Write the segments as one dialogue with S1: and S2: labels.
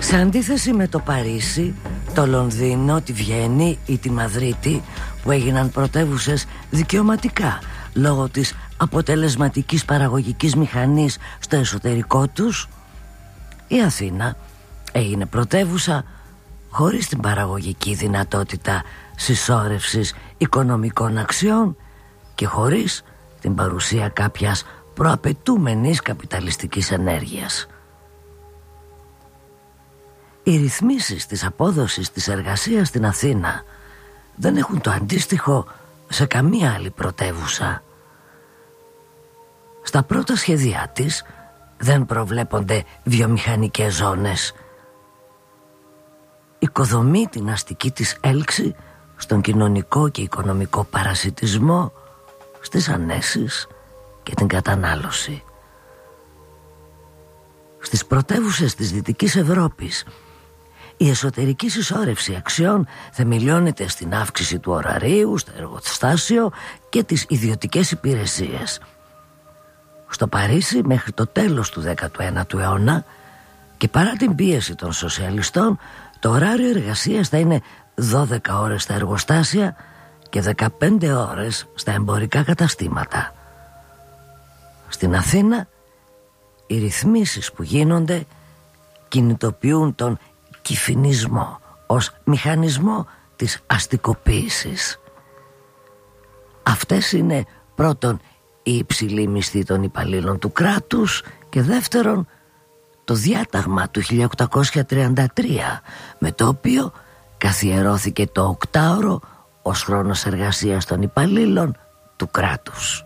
S1: Σε αντίθεση με το Παρίσι, το Λονδίνο, τη Βιέννη ή τη Μαδρίτη, που έγιναν πρωτεύουσες δικαιωματικά λόγω της αποτελεσματικής παραγωγικής μηχανής στο εσωτερικό τους, η Αθήνα έγινε πρωτεύουσα χωρίς την παραγωγική δυνατότητα συσσόρευσης οικονομικών αξιών και χωρίς την παρουσία κάποιας προαπαιτούμενης καπιταλιστικής ενέργειας. Οι ρυθμίσεις της απόδοσης της εργασίας στην Αθήνα δεν έχουν το αντίστοιχο σε καμία άλλη πρωτεύουσα. Στα πρώτα σχέδιά της δεν προβλέπονται βιομηχανικές ζώνες. Οικοδομεί την αστική της έλξη στον κοινωνικό και οικονομικό παρασιτισμό, στις ανέσεις και την κατανάλωση. Στις πρωτεύουσες της Δυτικής Ευρώπης η εσωτερική συσσόρευση αξιών θεμελιώνεται στην αύξηση του ωραρίου, στο εργοστάσιο και τις ιδιωτικές υπηρεσίες. Στο Παρίσι μέχρι το τέλος του 19ου αιώνα και παρά την πίεση των σοσιαλιστών, το ωράριο εργασίας θα είναι 12 ώρες στα εργοστάσια και 15 ώρες στα εμπορικά καταστήματα. Στην Αθήνα οι ρυθμίσεις που γίνονται κινητοποιούν τον κυφινισμό ως μηχανισμό της αστικοποίησης. Αυτές είναι πρώτον η υψηλή μισθή των υπαλλήλων του κράτους και δεύτερον το διάταγμα του 1833 με το οποίο καθιερώθηκε το οκτάωρο ως χρόνος εργασίας των υπαλλήλων του κράτους.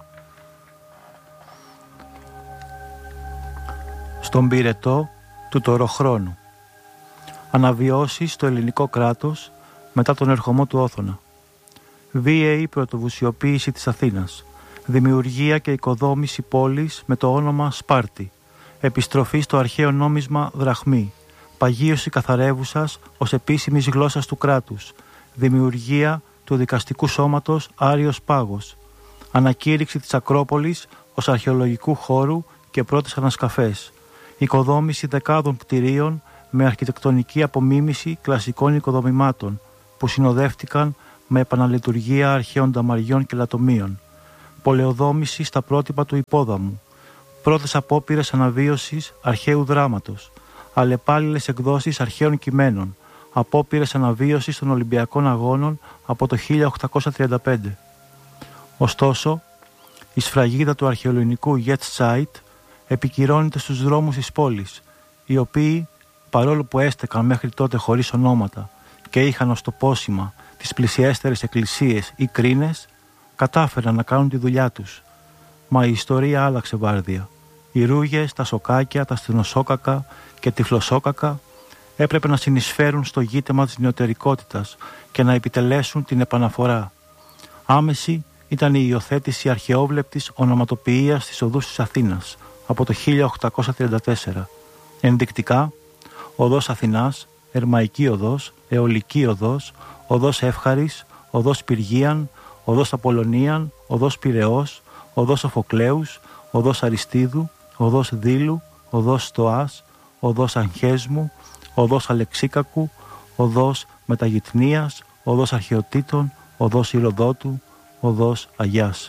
S2: Στον πυρετό του τωροχρόνου. Αναβιώσει στο ελληνικό κράτος μετά τον ερχομό του Όθωνα. Βίαιη πρωτοβουσιοποίηση της Αθήνας. Δημιουργία και οικοδόμηση πόλης με το όνομα Σπάρτη. Επιστροφή στο αρχαίο νόμισμα δραχμή. Παγίωση καθαρεύουσας ως επίσημης γλώσσας του κράτους. Δημιουργία του δικαστικού σώματος Άριος Πάγος. Ανακήρυξη της Ακρόπολης ως αρχαιολογικού χώρου και πρώτες ανασκαφές. Οικοδόμηση δεκάδων κτηρίων με αρχιτεκτονική απομίμηση κλασικών οικοδομημάτων που συνοδεύτηκαν με επαναλειτουργία αρχαίων νταμαριών και λατομείων. Πολεοδόμηση στα πρότυπα του Υπόδαμου. Πρώτες απόπειρες αναβίωσης αρχαίου δράματος. Αλλεπάλληλες εκδόσεις αρχαίων κειμένων. Απόπειρες αναβίωσης των Ολυμπιακών Αγώνων από το 1835. Ωστόσο, η σφραγίδα του αρχαιολογικού Jetztzeit επικυρώνεται στους δρόμους της πόλης, οι οποίοι, παρόλο που έστεκαν μέχρι τότε χωρίς ονόματα και είχαν ως το πόσημα τις πλησιέστερες εκκλησίες ή κρίνες, κατάφεραν να κάνουν τη δουλειά τους. Μα η ιστορία άλλαξε βάρδια. Οι ρούγες, τα σοκάκια, τα στενοσόκακα και τυφλοσόκακα έπρεπε να συνεισφέρουν στο γείτεμα της νεωτερικότητας και να επιτελέσουν την επαναφορά. Άμεση ήταν η υιοθέτηση αρχαιόβλεπτης ονοματοποιίας στις οδούς της Αθήνας από το 1834. Ενδεικτικά, οδός Αθηνάς, Ερμαϊκή οδός, Αιωλική οδός, οδός Εύχαρης, οδός Πυργίαν, οδός Απολωνίαν, οδός Πειραιώς, οδός Σοφοκλέους, οδός Αριστίδου, οδός Δήλου, οδός Στοάς, οδός Αγχέσμου, οδός Αλεξίκακου, οδός Μεταγυτνίας, οδός Αρχαιοτήτων, οδός Ηροδότου, οδός Αγιάς.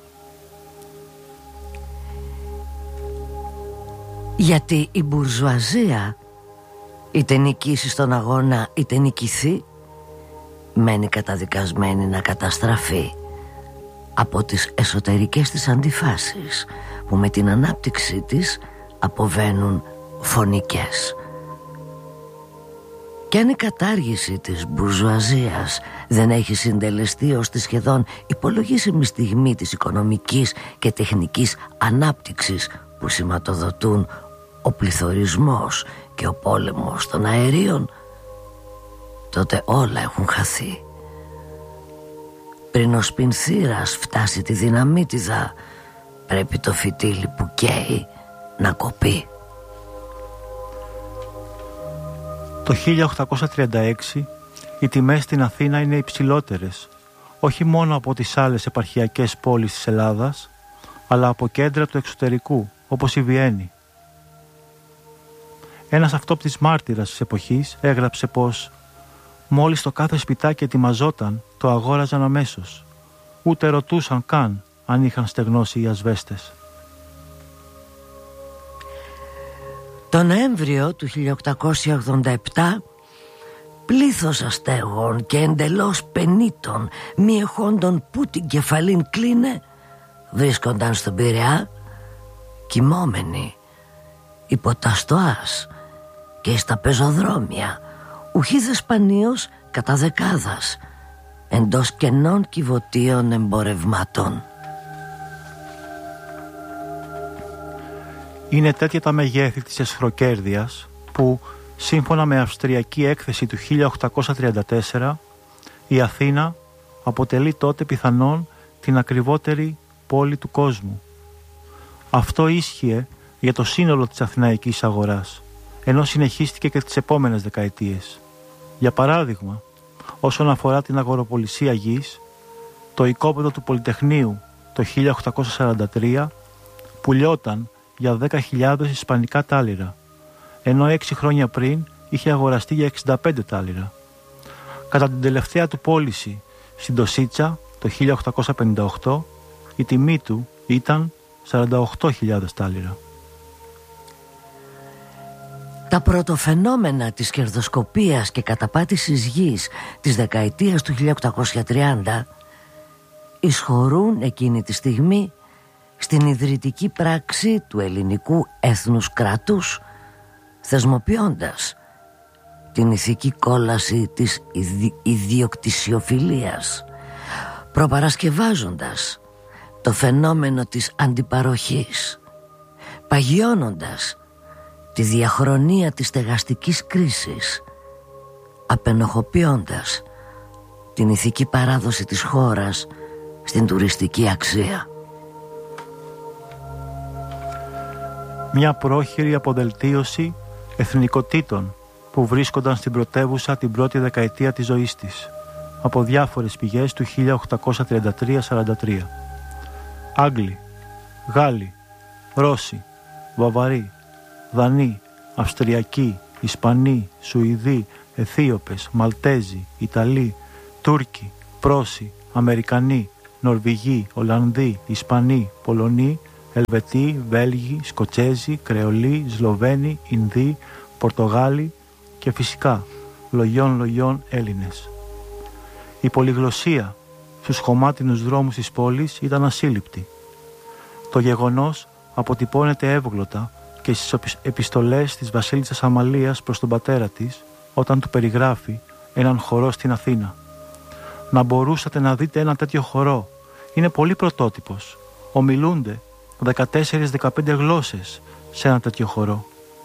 S1: Γιατί η μπουρζουαζία, είτε νικήσει στον αγώνα είτε νικηθεί, μένει καταδικασμένη να καταστραφεί από τις εσωτερικές της αντιφάσεις που με την ανάπτυξή της αποβαίνουν φωνικές. Και αν η κατάργηση της μπουρζουαζίας δεν έχει συντελεστεί ως τη σχεδόν υπολογίσιμη στιγμή της οικονομικής και τεχνικής ανάπτυξης που σηματοδοτούν ο πληθωρισμός και ο πόλεμος των αερίων, τότε όλα έχουν χαθεί. Πριν ο σπινθήρας φτάσει τη δυναμίτιδα, πρέπει το φυτίλι που καίει να κοπεί.
S2: Το 1836 οι τιμές στην Αθήνα είναι υψηλότερες, όχι μόνο από τις άλλες επαρχιακές πόλεις της Ελλάδας, αλλά από κέντρα του εξωτερικού, όπως η Βιέννη. Ένας αυτόπτης μάρτυρας της εποχής έγραψε πως μόλις το κάθε σπιτάκι ετοιμαζόταν, το αγόραζαν αμέσως. Ούτε ρωτούσαν καν αν είχαν στεγνώσει οι ασβέστες.
S1: Το Νοέμβριο του 1887 πλήθος αστέγων και εντελώς πενήτων μη εχόντων που την κεφαλήν κλείνε βρίσκονταν στον Πειραιά κοιμόμενοι υπό τα στοάς και στα πεζοδρόμια, ουχίδε σπανίως κατά δεκάδας, εντός κενών κυβωτίων εμπορευμάτων.
S2: Είναι τέτοια τα μεγέθη της εσχροκέρδειας που, σύμφωνα με αυστριακή έκθεση του 1834, η Αθήνα αποτελεί τότε πιθανόν την ακριβότερη πόλη του κόσμου. Αυτό ίσχυε για το σύνολο της αθηναϊκής αγοράς, ενώ συνεχίστηκε και τις επόμενες δεκαετίες. Για παράδειγμα, όσον αφορά την αγοροπολισία γης, το οικόπεδο του Πολυτεχνείου το 1843 πουλιόταν για 10.000 ισπανικά τάλιρα, ενώ 6 χρόνια πριν είχε αγοραστεί για 65 τάλιρα. Κατά την τελευταία του πώληση στην Τοσίτσα το 1858, η τιμή του ήταν 48.000 τάλιρα.
S1: Τα πρωτοφαινόμενα της κερδοσκοπίας και καταπάτησης γης της δεκαετίας του 1830 εισχωρούν εκείνη τη στιγμή στην ιδρυτική πράξη του ελληνικού έθνους κράτους, θεσμοποιώντας την ηθική κόλαση της ιδιοκτησιοφιλίας, προπαρασκευάζοντας το φαινόμενο της αντιπαροχής, παγιώνοντας τη διαχρονία της στεγαστικής κρίσης, απενοχοποιώντας την ηθική παράδοση της χώρας στην τουριστική αξία.
S2: Μια πρόχειρη αποδελτίωση εθνικοτήτων που βρίσκονταν στην πρωτεύουσα την πρώτη δεκαετία της ζωής της, από διάφορες πηγές του 1833-43. Άγγλοι, Γάλλοι, Ρώσοι, Βαβαροί, Δανείοι, Αυστριακοί, Ισπανοί, Σουηδοί, Αιθίωπες, Μαλτέζοι, Ιταλοί, Τούρκοι, Πρόσοι, Αμερικανοί, Νορβηγοί, Ολλανδοί, Ισπανοί, Πολωνοί, Ελβετοί, Βέλγοι, Σκοτσέζοι, Κρεολοί, Σλοβαίνοι, Ινδοί, Πορτογάλοι και φυσικά λογιών Έλληνες. Η πολυγλωσσία στους χωμάτινους δρόμους της πόλης ήταν ασύλληπτη. Το γεγονός αποτυπώνεται εύγλωτα και στις επιστολές της βασίλισσας Αμαλίας προς τον πατέρα της, όταν του περιγράφει έναν χορό στην Αθήνα. Να μπορούσατε να δείτε ένα τέτοιο χορό. Είναι πολύ πρωτότυπος. Ομιλούνται 14-15 γλώσσες σε ένα τέτοιο χορό.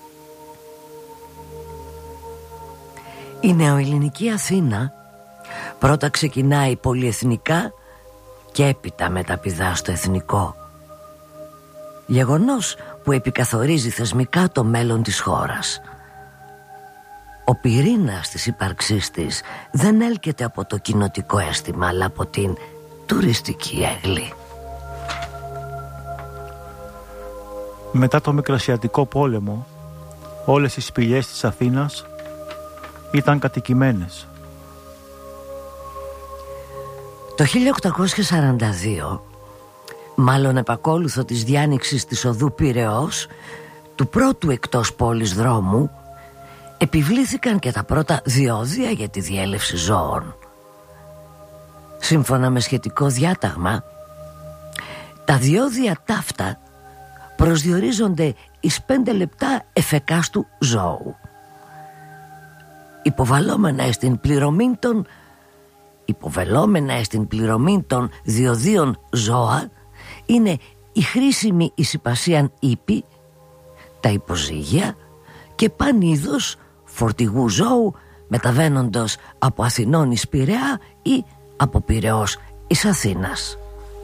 S1: Η νεοελληνική Αθήνα πρώτα ξεκινάει πολυεθνικά και έπειτα μεταπηδά στο εθνικό. Γεγονός που επικαθορίζει θεσμικά το μέλλον της χώρας. Ο πυρήνας της ύπαρξής της δεν έλκεται από το κοινοτικό αίσθημα, αλλά από την τουριστική έγλη.
S2: Μετά το Μικρασιατικό πόλεμο, όλες οι σπηλιές της Αθήνας ήταν κατοικημένες.
S1: Το 1842, μάλλον επακόλουθο της διάνοιξης της οδού Πειραιώς, του πρώτου εκτός πόλης δρόμου, επιβλήθηκαν και τα πρώτα διόδια για τη διέλευση ζώων. Σύμφωνα με σχετικό διάταγμα, τα διόδια ταύτα προσδιορίζονται εις 5 λεπτά εφεκάστου ζώου. Υποβαλλόμενα στην πληρωμή των διοδίων ζώα είναι η χρήσιμη εις υπασίαν ύπη, τα υποζύγια και πανίδος φορτηγού ζώου μεταβαίνοντος από Αθηνών εις Πειραιά ή από Πειραιώς εις Αθήνας.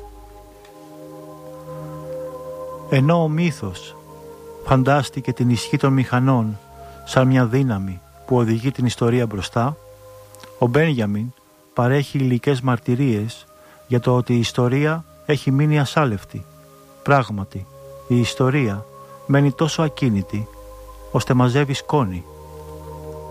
S2: Ενώ ο μύθος φαντάστηκε την ισχύ των μηχανών σαν μια δύναμη που οδηγεί την ιστορία μπροστά, ο Μπένιαμιν παρέχει υλικές μαρτυρίες για το ότι η ιστορία έχει μείνει ασάλευτη. Πράγματι, η ιστορία μένει τόσο ακίνητη ώστε μαζεύει σκόνη